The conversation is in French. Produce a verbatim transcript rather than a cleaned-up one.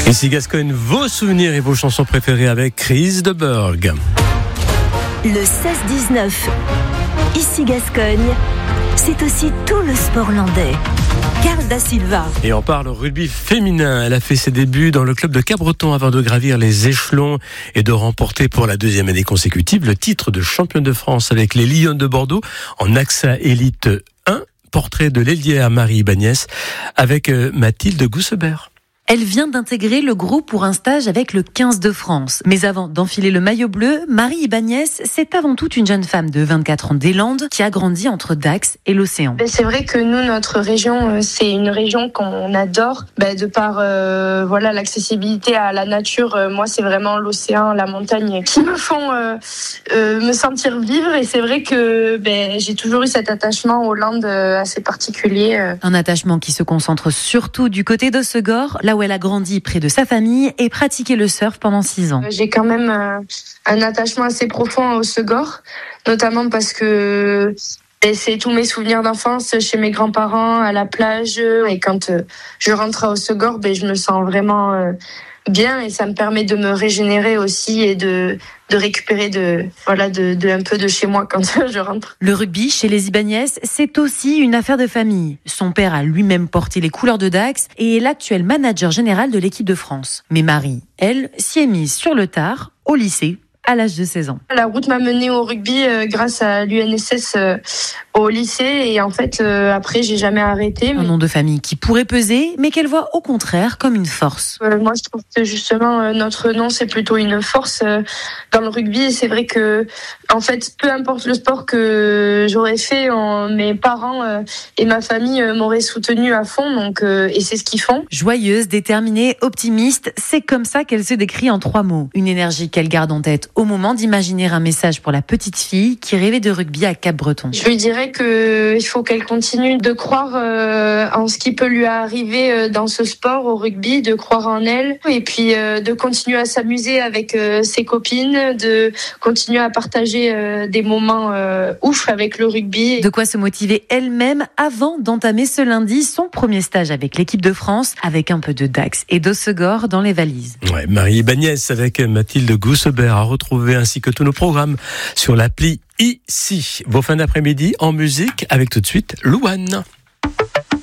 Ici Gascogne, vos souvenirs et vos chansons préférées avec Chris de Burgh. Le seize dix-neuf, ici Gascogne, c'est aussi tout le sport landais. Carl Da Silva. Et on parle rugby féminin. Elle a fait ses débuts dans le club de Cabreton avant de gravir les échelons et de remporter pour la deuxième année consécutive le titre de championne de France avec les Lions de Bordeaux en A X A Elite un. Portrait de l'ailière Marie Ibanez avec Mathilde Goussebert. Elle vient d'intégrer le groupe pour un stage avec le quinze de France. Mais avant d'enfiler le maillot bleu, Marie Ibanez, c'est avant tout une jeune femme de vingt-quatre ans des Landes qui a grandi entre Dax et l'océan. C'est vrai que nous, notre région, c'est une région qu'on adore. De par euh, voilà, l'accessibilité à la nature, moi, c'est vraiment l'océan, la montagne qui me font euh, euh, me sentir vivre. Et c'est vrai que ben, j'ai toujours eu cet attachement aux Landes assez particulier. Un attachement qui se concentre surtout du côté d'Hossegor, là où elle a grandi près de sa famille et pratiqué le surf pendant six ans. J'ai quand même euh, un attachement assez profond à Hossegor, notamment parce que ben, c'est tous mes souvenirs d'enfance chez mes grands-parents, à la plage. Et quand euh, je rentre à Hossegor, ben, je me sens vraiment euh, bien et ça me permet de me régénérer aussi et de, de récupérer de, voilà, de, de, un peu de chez moi quand je rentre. Le rugby chez les Ibanez, c'est aussi une affaire de famille. Son père a lui-même porté les couleurs de Dax et est l'actuel manager général de l'équipe de France. Mais Marie, elle, s'y est mise sur le tard, au lycée, à l'âge de seize ans. La route m'a menée au rugby euh, grâce à l'U N S S euh, au lycée et en fait euh, après j'ai jamais arrêté. Mais... Un nom de famille qui pourrait peser mais qu'elle voit au contraire comme une force. Euh, moi je trouve que justement euh, notre nom c'est plutôt une force euh, dans le rugby et c'est vrai que en fait peu importe le sport que j'aurais fait, on, mes parents euh, et ma famille euh, m'auraient soutenu à fond donc euh, et c'est ce qu'ils font. Joyeuse, déterminée, optimiste, c'est comme ça qu'elle se décrit en trois mots. Une énergie qu'elle garde en tête au moment d'imaginer un message pour la petite fille qui rêvait de rugby à Cap-Breton. Je lui dirais qu'il faut qu'elle continue de croire euh, en ce qui peut lui arriver euh, dans ce sport, au rugby, de croire en elle et puis euh, de continuer à s'amuser avec euh, ses copines, de continuer à partager euh, des moments euh, ouf avec le rugby. De quoi se motiver elle-même avant d'entamer ce lundi son premier stage avec l'équipe de France, avec un peu de Dax et d'Hossegor dans les valises. Ouais, Marie Ibanez avec Mathilde Goussebert à retrouver ainsi que tous nos programmes sur l'appli Ici. Vos fins d'après-midi en musique avec tout de suite Louane.